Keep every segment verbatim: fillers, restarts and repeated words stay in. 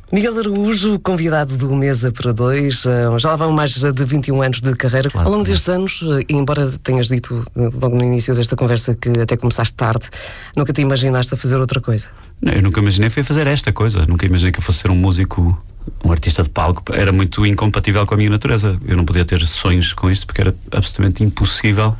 Miguel Araújo, convidado do Mesa para Dois, já lá vão mais de vinte e um anos de carreira. Claro, ao longo destes anos, e embora tenhas dito logo no início desta conversa que até começaste tarde, nunca te imaginaste a fazer outra coisa? Não, eu nunca imaginei foi fazer esta coisa. Nunca imaginei que eu fosse ser um músico, um artista de palco. Era muito incompatível com a minha natureza. Eu não podia ter sonhos com isto porque era absolutamente impossível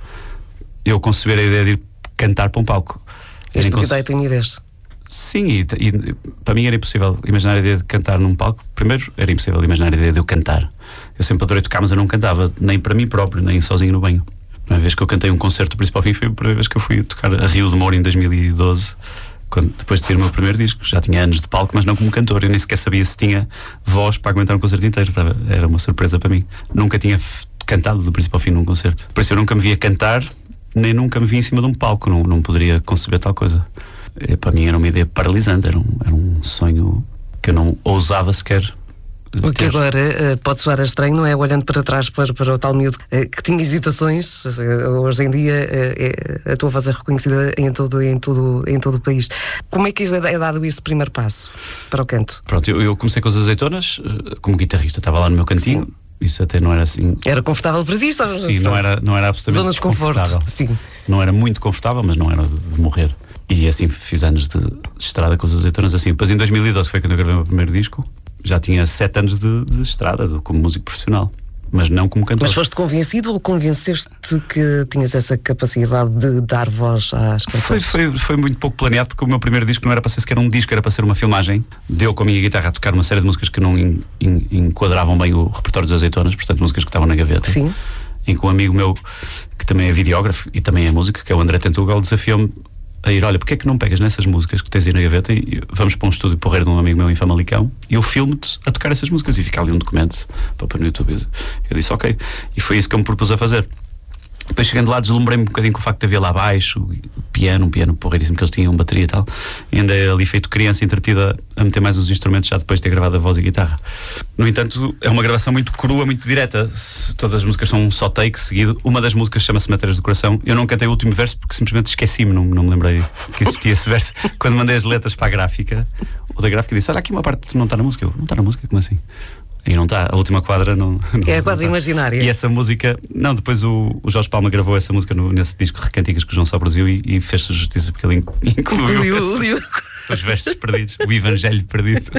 eu conceber a ideia de ir cantar para um palco. Esta cons... ideia tem ideias. Sim, e, e para mim era impossível imaginar a ideia de cantar num palco. Primeiro, era impossível imaginar a ideia de eu cantar. Eu sempre adorei tocar, mas eu não cantava, nem para mim próprio, nem sozinho no banho. A primeira vez que eu cantei um concerto do Príncipe ao Fim foi a primeira vez que eu fui tocar a Rio de Moura em dois mil e doze, quando, depois de ter o meu primeiro disco. Já tinha anos de palco, mas não como cantor. Eu nem sequer sabia se tinha voz para aguentar um concerto inteiro, sabe? Era uma surpresa para mim. Nunca tinha cantado do Príncipe ao Fim num concerto. Por isso eu nunca me via cantar, nem nunca me via em cima de um palco. Não, não poderia conceber tal coisa. E, para mim era uma ideia paralisante, era um, era um sonho que eu não ousava sequer ter. O que agora uh, pode soar estranho, não é? Olhando para trás para, para o tal miúdo uh, que tinha hesitações, uh, hoje em dia uh, é, a tua voz é reconhecida em todo, em, todo, em todo o país. Como é que é dado esse primeiro passo para o canto? Pronto, eu, eu comecei com as Azeitonas uh, como guitarrista, estava lá no meu cantinho. Sim. Isso até não era assim... Era confortável para ti? Estava... Sim, não era, não era absolutamente Zona de conforto. Sim. Não era muito confortável, mas não era de, de morrer. E assim fiz anos de, de estrada com as Azeitonas assim. Depois em dois mil e doze foi quando eu gravei o meu primeiro disco. Já tinha sete anos de, de estrada, de, como músico profissional. Mas não como cantor. Mas foste convencido ou convenceste que tinhas essa capacidade de dar voz às canções? Foi, foi, foi muito pouco planeado, porque o meu primeiro disco não era para ser sequer um disco, era para ser uma filmagem. Deu com a minha guitarra a tocar uma série de músicas que não in, in, enquadravam bem o repertório das Azeitonas, portanto músicas que estavam na gaveta. Sim. Em que um amigo meu, que também é videógrafo e também é músico, que é o André Tentugal, desafiou-me a ir, olha, porque é que não pegas nessas músicas que tens aí na gaveta e vamos para um estúdio porreiro de um amigo meu em Famalicão e eu filmo-te a tocar essas músicas e fica ali um documento para pôr no YouTube. Eu disse ok, e foi isso que eu me propus a fazer. Depois chegando lá deslumbrei-me um bocadinho com o facto de haver lá baixo, o piano, um piano porreiríssimo que eles tinham, bateria e tal, e andei ali feito criança entretida a meter mais uns instrumentos já depois de ter gravado a voz e a guitarra. No entanto, é uma gravação muito crua, muito direta. Todas as músicas são um só take seguido. Uma das músicas chama-se Matérias do Coração. Eu não cantei o último verso porque simplesmente esqueci-me, não, não me lembrei que existia esse verso. Quando mandei as letras para a gráfica, o da gráfica disse, olha, aqui uma parte não está na música. Eu, não está na música? Como assim? E não está, a última quadra não... não é quase imaginária. E essa música... Não, depois o, o Jorge Palma gravou essa música no, nesse disco Recantigas que o João só produziu e, e fez-se justiça porque ele incluiu os vestes perdidos, o evangelho perdido.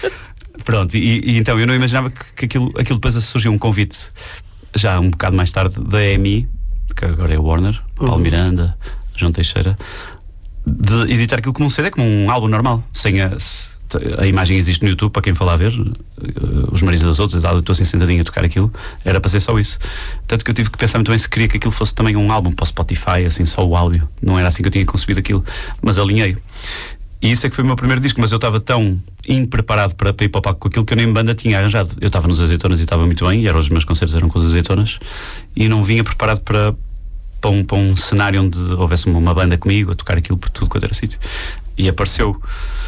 Pronto, e, e então eu não imaginava que, que aquilo, aquilo depois surgiu um convite já um bocado mais tarde da E M I, que agora é o Warner, uhum. Paulo Miranda, João Teixeira, de editar aquilo como um C D, como um álbum normal, sem a... A imagem existe no YouTube para quem for lá ver, os maridos das outras, eu estou assim sentadinho a tocar aquilo, era para ser só isso. Tanto que eu tive que pensar muito bem se queria que aquilo fosse também um álbum para o Spotify, assim, só o áudio. Não era assim que eu tinha concebido aquilo, mas alinhei. E isso é que foi o meu primeiro disco, mas eu estava tão impreparado para, para ir para o palco com aquilo que eu nem banda tinha arranjado. Eu estava nos Azeitonas e estava muito bem, e eram os meus concertos eram com as Azeitonas, e não vinha preparado para, para, um, para um cenário onde houvesse uma banda comigo a tocar aquilo por tudo quanto era sítio. E apareceu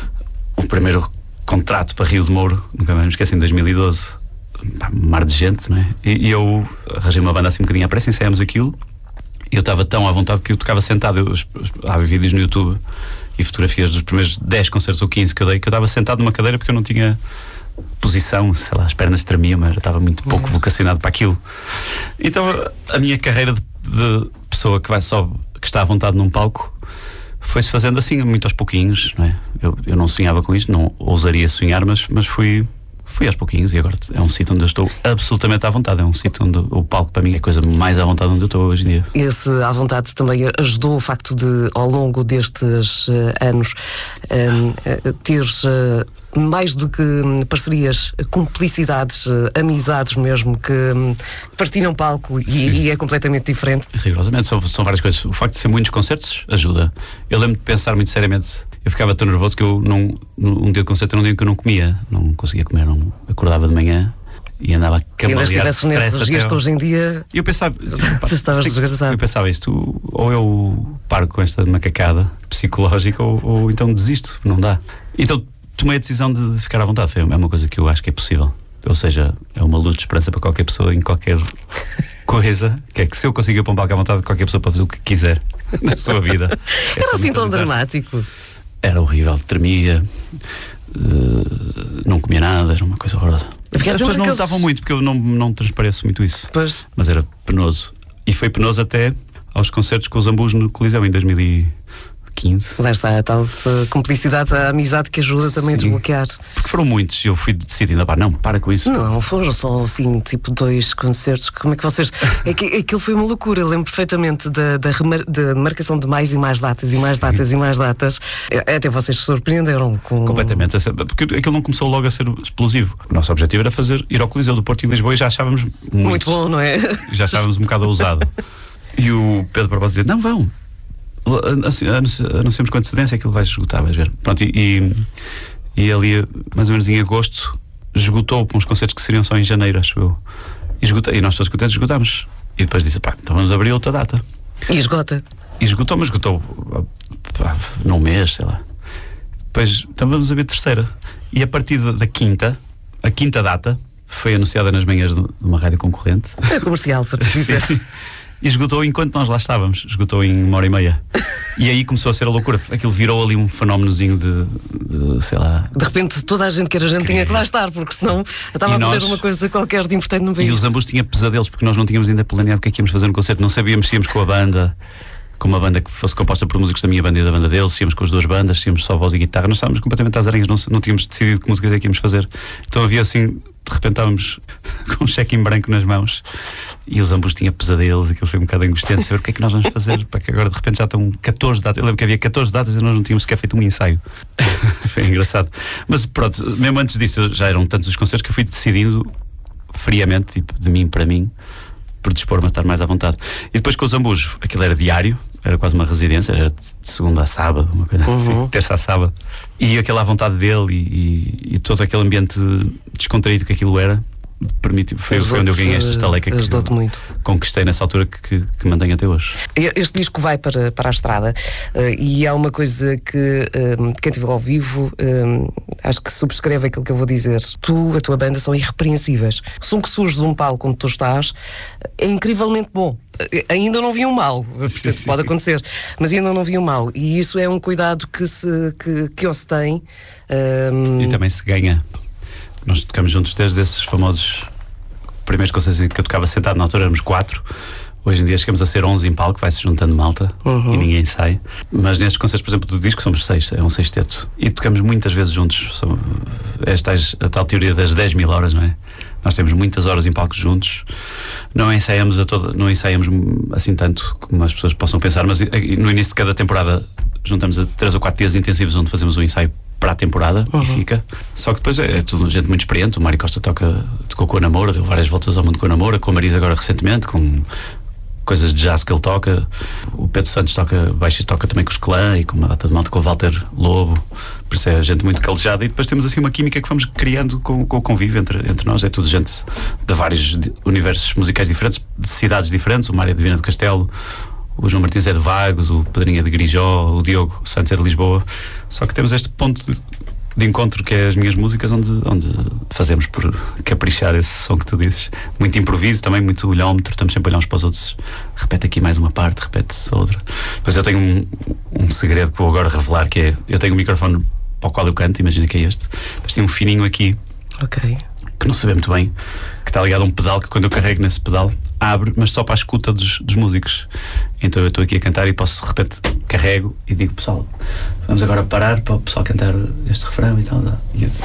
o primeiro contrato para Rio de Moura, nunca mais me esqueci, em dois mil e doze, mar de gente, não é? E, e eu arranjei uma banda assim um bocadinho à pressa, ensaiámos aquilo, e eu estava tão à vontade que eu tocava sentado. Eu, há vídeos no YouTube e fotografias dos primeiros dez concertos ou quinze que eu dei, que eu estava sentado numa cadeira porque eu não tinha posição, sei lá, as pernas tremiam, mas eu estava muito pouco vocacionado para aquilo. Então a minha carreira de, de pessoa que vai só, que está à vontade num palco, foi-se fazendo assim, muito aos pouquinhos, não é? Eu, eu não sonhava com isto, não ousaria sonhar, mas, mas fui, fui aos pouquinhos e agora é um sítio onde eu estou absolutamente à vontade. É um sítio onde o palco para mim é a coisa mais à vontade onde eu estou hoje em dia. Esse à vontade também ajudou o facto de, ao longo destes uh, anos, um, uh, teres uh, mais do que um, parcerias, cumplicidades, uh, amizades mesmo, que um, partilham palco e, e é completamente diferente. Rigorosamente, são, são várias coisas. O facto de ser muitos concertos ajuda. Eu lembro de pensar muito seriamente. Eu ficava tão nervoso que eu, não, um dia de concerto, era um dia que eu não comia. Não conseguia comer, não acordava de manhã e andava a cavalear. Se ainda estivesse nesse registro hoje em dia... E eu pensava... Tu estavas desgraçado. Eu pensava isto, ou eu paro com esta macacada psicológica, ou, ou então desisto, não dá. Então tomei a decisão de, de ficar à vontade. É uma coisa que eu acho que é possível. Ou seja, é uma luz de esperança para qualquer pessoa em qualquer coisa, que é que se eu conseguir pôr um palco à vontade, qualquer pessoa pode fazer o que quiser na sua vida. É era assim tão dramático? Era horrível, tremia, uh, não comia nada, era uma coisa horrorosa. Porque as pessoas não aqueles... notavam muito, porque eu não, não transpareço muito isso. Pois. Mas era penoso. E foi penoso até aos concertos com os Zambus no Coliseu em dois mil e quinze. Lá está a tal uh, cumplicidade, a amizade que ajuda também a desbloquear. Porque foram muitos e eu fui decidindo, pá, não, para com isso. Não, foram só assim, tipo dois concertos. Como é que vocês... É que, aquilo foi uma loucura, eu lembro perfeitamente da, da, remar... da marcação de mais e mais datas e mais datas e mais datas. Até vocês se surpreenderam com... Completamente, porque aquilo não começou logo a ser explosivo. O nosso objetivo era fazer, ir ao Coliseu do Porto e Lisboa e já achávamos muito, muito bom, não é? Já achávamos um bocado ousado. E o Pedro Barbosa dizia, não, vão. Anunciamos com antecedência, aquilo vai esgotar, vais ver. Pronto, e, e, e ali, mais ou menos em agosto, esgotou para uns concertos que seriam só em janeiro, acho eu. E, esgota, e nós todos contentes esgotámos. E depois disse, pá, então vamos abrir outra data. E esgota? E esgotou, mas esgotou pá, num mês, sei lá. Depois, então vamos abrir a terceira. E a partir da, da quinta, a quinta data, foi anunciada nas manhãs de uma rádio concorrente. É comercial, para te dizer. E esgotou enquanto nós lá estávamos. Esgotou em uma hora e meia. E aí começou a ser a loucura. Aquilo virou ali um fenómenozinho de, de sei lá... De repente toda a gente que era gente que... tinha que lá estar, porque senão estava a perder uma coisa qualquer de importante no país. E os Zambus tinha pesadelos, porque nós não tínhamos ainda planeado o que é que íamos fazer no concerto. Não sabíamos se íamos com a banda, com uma banda que fosse composta por músicos da minha banda e da banda deles, se íamos com as duas bandas, se íamos só voz e guitarra. Nós estávamos completamente às aranhas, não, não tínhamos decidido que música é que íamos fazer. Então havia assim... De repente estávamos com um cheque em branco nas mãos e os Zambus tinha pesadelos, aquilo foi um bocado angustiante saber o que é que nós vamos fazer, para que agora de repente já estão catorze datas. Eu lembro que havia catorze datas e nós não tínhamos sequer feito um ensaio. Foi engraçado. Mas pronto, mesmo antes disso já eram tantos os concertos que eu fui decidindo friamente, tipo, de mim para mim, por dispor-me a estar mais à vontade. E depois com os Zambus, aquilo era diário, era quase uma residência, era de segunda a sábado, uma coisa assim, uhum. terça a sábado. E aquela à vontade dele e, e, e todo aquele ambiente descontraído que aquilo era, permitiu, foi, foi onde eu ganhei esta estaleca que ajudou-te muito. Conquistei nessa altura que, que, que mantenho até hoje. Este disco vai para, para a estrada uh, e há uma coisa que um, quem estiver ao vivo um, acho que subscreve aquilo que eu vou dizer. Tu, a tua banda são irrepreensíveis. O som que surge de um palco onde tu estás é incrivelmente bom. Ainda não vi um mal, sim, sim. Pode acontecer, mas ainda não vi um mal, e isso é um cuidado que se, que, que se tem um... e também se ganha. Nós tocamos juntos desde esses famosos primeiros concertos em que eu tocava sentado, na altura éramos quatro. Hoje em dia chegamos a ser onze em palco, vai-se juntando malta, uhum. E ninguém sai. Mas nestes concertos, por exemplo, do disco somos seis, é um sexteto. E tocamos muitas vezes juntos. Esta é a tal teoria das dez mil horas, não é? Nós temos muitas horas em palco juntos. Não ensaiamos, a toda, não ensaiamos assim tanto como as pessoas possam pensar, mas no início de cada temporada juntamos a três ou quatro dias intensivos onde fazemos o ensaio para a temporada, uhum. E fica. Só que depois é, é tudo gente muito experiente. O Mário Costa toca, tocou com a Namora, deu várias voltas ao mundo com a Namora, com a Marisa agora recentemente, com coisas de jazz que ele toca. O Pedro Santos toca baixo e toca também com os Clã e com uma data de malta com o Walter Lobo. Por isso é gente muito calejada. E depois temos assim uma química que vamos criando com, com o convívio entre, entre nós. É tudo gente de vários universos musicais diferentes, de cidades diferentes. O Mário é de Viana do Castelo, o João Martins é de Vagos, o Pedrinho é de Grijó, o Diogo Santos é de Lisboa. Só que temos este ponto de, de encontro que é as minhas músicas, onde, onde fazemos por caprichar esse som que tu dizes. Muito improviso, também muito olhómetro, estamos sempre a olhar uns para os outros. Repete aqui mais uma parte, repete outra. Depois eu tenho um, um segredo que vou agora revelar, que é, eu tenho um microfone para o qual eu canto, imagina que é este, mas tem um fininho aqui, ok, que não se vê muito bem, que está ligado a um pedal que quando eu carrego nesse pedal abre, mas só para a escuta dos, dos músicos. Então eu estou aqui a cantar e posso de repente carrego e digo, pessoal, vamos agora parar para o pessoal cantar este refrão e tal, tal. E, eu,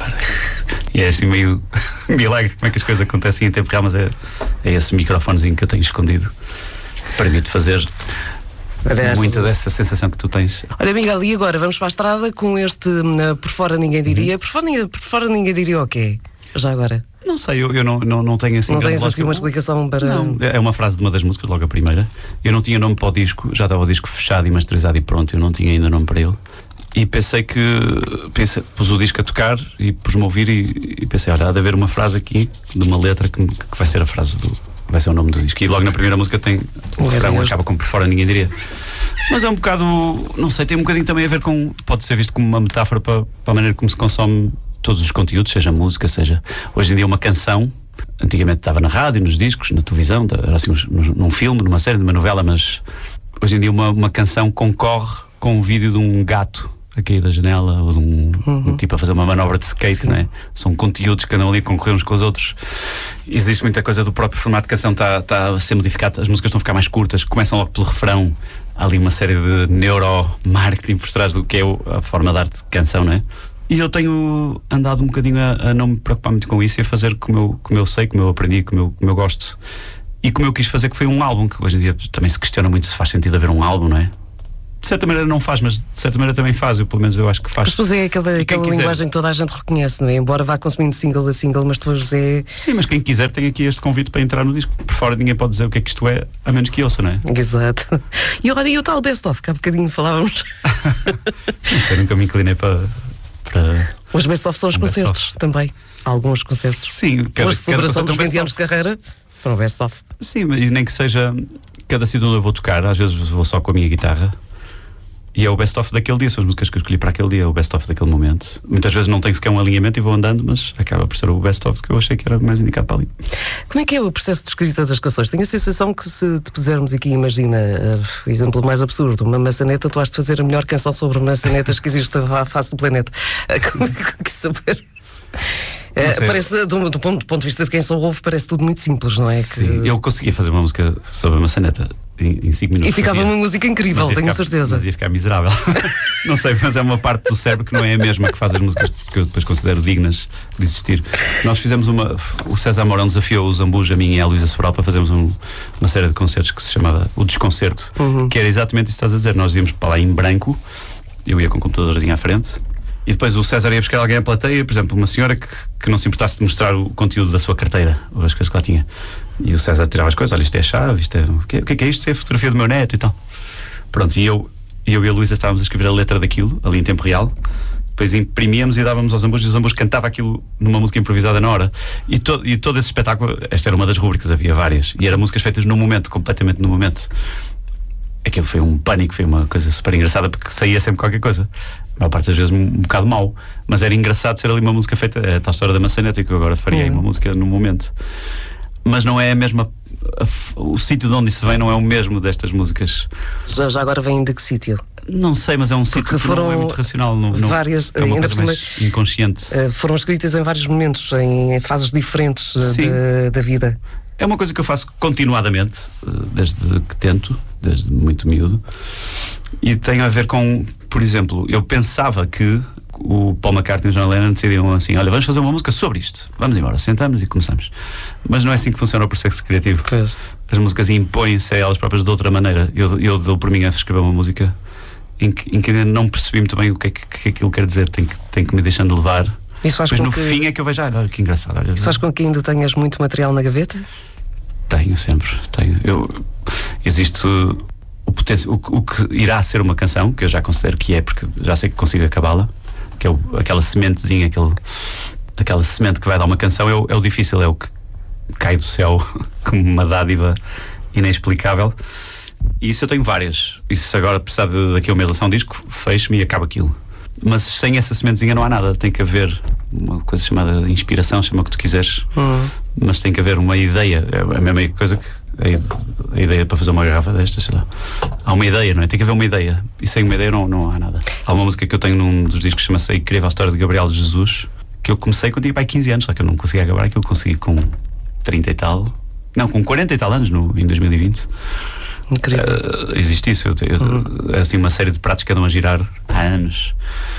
e é assim meio milagre como é que as coisas acontecem em tempo real, mas é, é esse microfonezinho que eu tenho escondido, permite fazer muita dessa sensação que tu tens. Olha, Miguel, e agora vamos para a estrada com este uh, Por Fora Ninguém Diria. Uhum. Por, fora, por fora ninguém diria o quê? Já agora? Não sei, eu, eu não, não, não tenho assim... Não tens assim uma explicação para... Não, é uma frase de uma das músicas, logo a primeira. Eu não tinha nome para o disco, já estava o disco fechado e masterizado e pronto, eu não tinha ainda nome para ele. E pensei que... Pensei, pus o disco a tocar e pus-me a ouvir e, e pensei, olha, há de haver uma frase aqui, de uma letra, que, que vai ser a frase do... vai ser o nome do disco. E logo na primeira música tem... O refrão acaba com Por Fora Ninguém Diria. Mas é um bocado... Não sei, tem um bocadinho também a ver com... Pode ser visto como uma metáfora para, para a maneira como se consome todos os conteúdos, seja música, seja... Hoje em dia uma canção, antigamente estava na rádio, nos discos, na televisão, era assim num filme, numa série, numa novela, mas hoje em dia uma, uma canção concorre com um vídeo de um gato a cair da janela, ou de um, uhum. um tipo a fazer uma manobra de skate, Sim. não é? São conteúdos que andam ali a concorrer uns com os outros. Existe muita coisa do próprio formato de canção, está tá a ser modificado, as músicas estão a ficar mais curtas, começam logo pelo refrão. Há ali uma série de neuromarketing por trás do que é a forma de arte de canção, não é? E eu tenho andado um bocadinho a, a não me preocupar muito com isso e a fazer como eu, como eu sei, como eu aprendi, como eu, como eu gosto. E como eu quis fazer, que foi um álbum, que hoje em dia também se questiona muito se faz sentido haver um álbum, não é? De certa maneira não faz, mas de certa maneira também faz, eu pelo menos eu acho que faz. Mas depois é aquela, aquela linguagem que toda a gente reconhece, não é? Embora vá consumindo single a single, mas depois é... Sim, mas quem quiser tem aqui este convite para entrar no disco. Por fora ninguém pode dizer o que é que isto é, a menos que ouça, não é? Exato. E olha, e o tal best-of, que há bocadinho falávamos. Eu nunca me inclinei para... para... Os best-of são os um concertos também. Alguns concertos. Sim, cada, Hoje, celebração dos vinte anos de carreira, foram best-of. Sim, mas nem que seja cada sítio onde eu vou tocar, às vezes vou só com a minha guitarra. E é o best-of daquele dia, são as músicas que eu escolhi para aquele dia, é o best-of daquele momento. Muitas vezes não tenho sequer um alinhamento e vou andando, mas acaba por ser o best-of que eu achei que era mais indicado para ali. Como é que é o processo de escrita das canções? Tenho a sensação que se te pusermos aqui, imagina, uh, exemplo mais absurdo, uma maçaneta, tu has de fazer a melhor canção sobre maçanetas que existe à face do planeta. Uh, como é que isso aparece? Uh, parece, do, do, ponto, do ponto de vista de quem só ouve, parece tudo muito simples, não é? Sim, que... eu conseguia fazer uma música sobre a maçaneta em cinco minutos. E ficava fazia. Uma música incrível, tenho ficar, certeza. Mas ia ficar miserável. Não sei, mas é uma parte do cérebro que não é a mesma que faz as músicas que eu depois considero dignas de existir. Nós fizemos uma... O César Mourão desafiou o Zambujo, a mim e a Luísa Sobral para fazermos um, uma série de concertos que se chamava O Desconcerto, uhum. que era exatamente isso que estás a dizer. Nós íamos para lá em branco, eu ia com o computadorzinho à frente, e depois o César ia buscar alguém à plateia, por exemplo, uma senhora que, que não se importasse de mostrar o conteúdo da sua carteira, ou as coisas que lá tinha. E o César tirava as coisas, olha, isto é a chave, isto é... O que, o que é que é isto? Isto é a fotografia do meu neto e tal. Pronto, e eu, eu e a Luísa estávamos a escrever a letra daquilo, ali em tempo real, depois imprimíamos e dávamos aos Zambujos, e o Zambujo cantava aquilo numa música improvisada na hora. E, to, e todo esse espetáculo, esta era uma das rubricas, havia várias, e eram músicas feitas no momento, completamente no momento. Aquilo foi um pânico, foi uma coisa super engraçada, porque saía sempre qualquer coisa. A maior parte das vezes um, um bocado mau, mas era engraçado ser ali uma música feita, é a tal história da maçaneta que eu agora faria uhum. uma música no momento. Mas não é a mesma, a, o sítio de onde isso vem não é o mesmo destas músicas. Já, já agora vem de que sítio? Não sei, mas é um sítio que não é muito racional, não, não, várias, é uma ainda coisa mais cima, inconsciente. Foram escritas em vários momentos, em fases diferentes de, da vida. É uma coisa que eu faço continuadamente, desde que tento, desde muito miúdo, e tem a ver com, por exemplo, eu pensava que o Paul McCartney e o John Lennon decidiram assim, olha, vamos fazer uma música sobre isto, vamos embora, sentamos e começamos. Mas não é assim que funciona o processo criativo. Pois. As músicas impõem-se a elas próprias de outra maneira. Eu, eu dou por mim a escrever uma música em que, em que ainda não percebi muito bem o que é que, que aquilo quer dizer, tem que, tem que me deixando levar. Isso faz Mas com no que... fim é que eu vejo, olha que engraçado. Olha, Isso faz com que ainda tenhas muito material na gaveta? Tenho, sempre, tenho. Eu, existe o, o, potencial, o, o que irá ser uma canção, que eu já considero que é, porque já sei que consigo acabá-la, que é o, aquela sementezinha, aquele, aquela semente que vai dar uma canção, é o, é o difícil, é o que cai do céu como uma dádiva inexplicável. E isso eu tenho várias. Isso agora, precisar de, daqui a uma mês lançar um disco, fecho-me e acaba aquilo. Mas sem essa sementezinha não há nada. Tem que haver uma coisa chamada inspiração, chama o que tu quiseres, uhum. mas tem que haver uma ideia. É a mesma coisa que a, a ideia para fazer uma garrafa destas, sei lá. Há uma ideia, não é? Tem que haver uma ideia. E sem uma ideia não, não há nada. Há uma música que eu tenho num dos discos que chama-se A Incrível História de Gabriel Jesus, que eu comecei quando tinha pai quinze anos, só que eu não conseguia acabar aquilo, consegui com trinta e tal, não, com quarenta e tal anos no, em dois mil e vinte. Incrível. Uh, existe isso, eu, eu, uhum. é assim uma série de pratos que andam a girar há anos.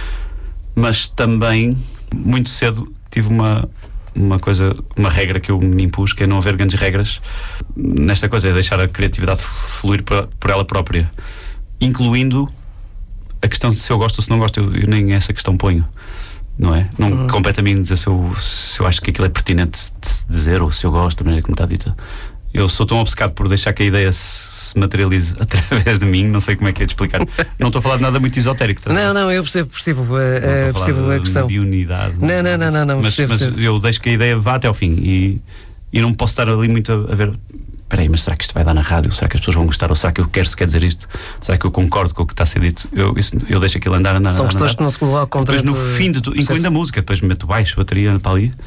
Mas também, muito cedo, tive uma, uma coisa, uma regra que eu me impus, que é não haver grandes regras nesta coisa, é deixar a criatividade fluir por, por ela própria, incluindo a questão de se eu gosto ou se não gosto. Eu, eu nem essa questão ponho, não é? Não uhum. compete a mim dizer se eu, se eu acho que aquilo é pertinente de se dizer, ou se eu gosto da maneira como está dita. Eu sou tão obcecado por deixar que a ideia se, se materialize através de mim, não sei como é que é de explicar. Não estou a falar de nada muito esotérico. Tá? Não, não, eu percebo, percebo, uh, não estou a, percebo a questão. De unidade. Não, não, não, não, não mas, percebo, mas percebo. eu deixo que a ideia vá até ao fim e, e não posso estar ali muito a, a ver. Espera aí, mas será que isto vai dar na rádio? Será que as pessoas vão gostar? Ou será que eu quero se quer dizer isto? Será que eu concordo com o que está a ser dito? Eu, isso, eu deixo aquilo andar, andar, São andar. São pessoas que não se colocam depois no fim de tudo, incluindo a música, depois meto baixo, bateria para ali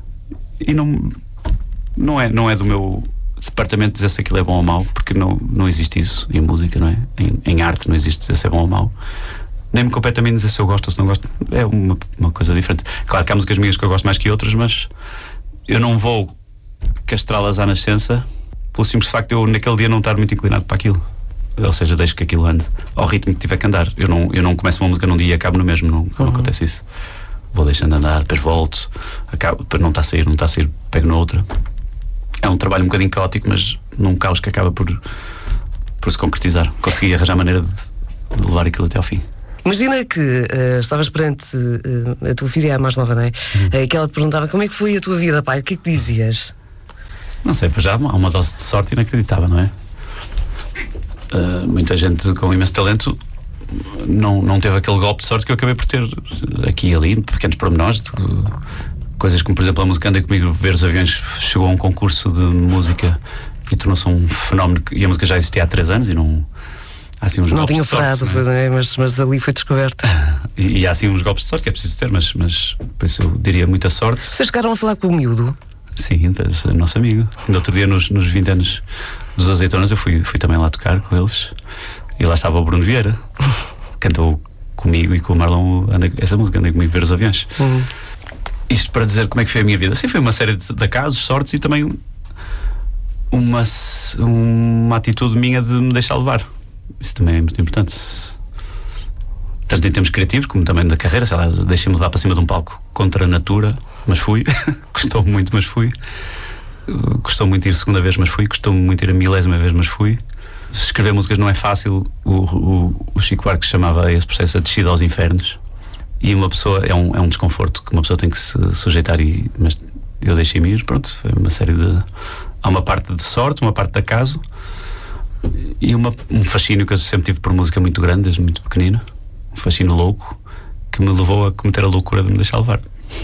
e não, não, é, não é do meu departamento dizer se aquilo é bom ou mau, porque não, não existe isso em música, não é? Em, em arte não existe dizer se é bom ou mau, nem me compete a mim dizer se eu gosto ou se não gosto. É uma, uma coisa diferente. Claro que há músicas minhas que eu gosto mais que outras, mas eu não vou castrá-las à nascença pelo simples facto de eu naquele dia não estar muito inclinado para aquilo. Ou seja, deixo que aquilo ande ao ritmo que tiver que andar. Eu não, eu não começo uma música num dia e acabo no mesmo. Não, uhum. não acontece isso. Vou deixando andar, depois volto, acabo, depois não está a sair, não está a sair, pego noutra. É um trabalho um bocadinho caótico, mas num caos que acaba por, por se concretizar. Consegui arranjar maneira de, de levar aquilo até ao fim. Imagina que uh, estavas perante uh, a tua filha, a mais nova, não é? Uhum. Uh, que ela te perguntava como é que foi a tua vida, pai, o que é que dizias? Não sei, já há uma dose de sorte inacreditável, não é? Uh, muita gente com imenso talento não, não teve aquele golpe de sorte que eu acabei por ter aqui e ali, pequenos pormenores, de, coisas como, por exemplo, a música Andei Comigo Ver os Aviões chegou a um concurso de música e tornou-se um fenómeno, e a música já existia há três anos e não há assim uns não golpes tinha de sorte, falado, não é? mas, mas dali foi descoberta. E, e há assim uns golpes de sorte que é preciso ter, mas, mas por isso eu diria muita sorte. Vocês chegaram a falar com o miúdo? Sim, nosso amigo. No outro dia, nos, nos vinte anos dos Azeitonas, eu fui, fui também lá tocar com eles. E lá estava o Bruno Vieira, cantou comigo e com o Marlon andei, essa música, Andei Comigo Ver os Aviões. Uhum. Isto para dizer como é que foi a minha vida. Sim, foi uma série de, de acasos, sortes e também uma, uma atitude minha de me deixar levar. Isso também é muito importante. Tanto em termos criativos como também da carreira, sei lá, deixei-me levar para cima de um palco contra a natura, mas fui. Custou-me muito, mas fui. Custou-me muito ir segunda vez, mas fui. Custou-me muito ir a milésima vez, mas fui. Escrever músicas não é fácil. O, o, o Chico Buarque chamava esse processo a descida aos infernos. E uma pessoa, é um, é um desconforto que uma pessoa tem que se sujeitar, e, mas eu deixei-me ir, pronto. Foi uma série de... Há uma parte de sorte, uma parte de acaso e uma, um fascínio que eu sempre tive por música muito grande, desde muito pequenino. Um fascínio louco que me levou a cometer a loucura de me deixar levar.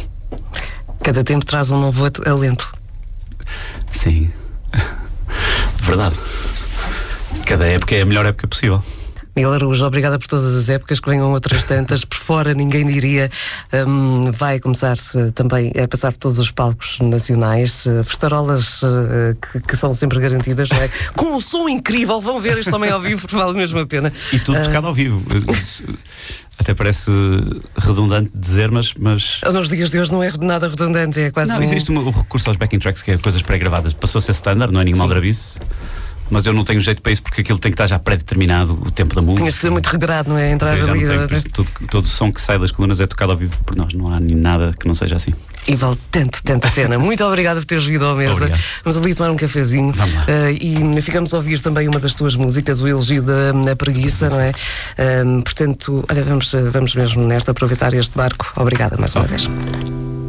Cada tempo traz um novo alento. Sim. Verdade. Cada época é a melhor época possível. Miguel Araújo, obrigada por todas as épocas, que venham outras tantas. Por fora ninguém diria. Um, vai começar-se também a passar por todos os palcos nacionais. Uh, festarolas uh, que, que são sempre garantidas, não é? Com um som incrível. Vão ver este também ao vivo, porque vale mesmo a pena. E tudo uh... tocado ao vivo. Até parece redundante dizer, mas, mas... Nos dias de hoje não é nada redundante, é quase... Não, um... existe um, o recurso aos backing tracks, que é coisas pré-gravadas. Passou a ser standard, não é nenhuma aldrabice. Mas eu não tenho jeito para isso, porque aquilo tem que estar já pré-determinado, o tempo da música. Tinha de ser muito regrado, não é? Entrar ali. Tenho, por isso, todo, todo o som que sai das colunas é tocado ao vivo por nós. Não há nada que não seja assim. E vale tanto, tanto a pena. Muito obrigado por teres vindo à mesa. Obrigado. Vamos ali tomar um cafezinho. Vamos lá. Uh, e ficamos a ouvir também uma das tuas músicas, o Elogio da, da Preguiça, não é? Uh, portanto, olha, vamos, vamos mesmo nesta aproveitar este barco. Obrigada mais uma oh. vez.